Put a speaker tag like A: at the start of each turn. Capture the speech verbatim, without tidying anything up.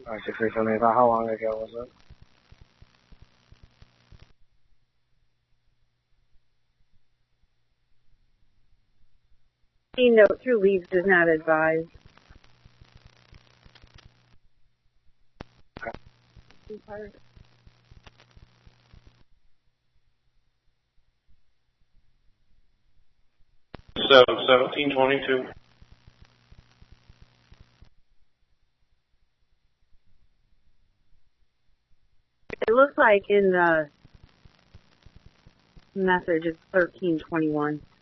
A: I see frequently about how long ago was it?
B: The note through leaves does not advise.
A: Okay.
C: So, seventeen twenty-two.
B: It looks like in the message it's thirteen twenty-one.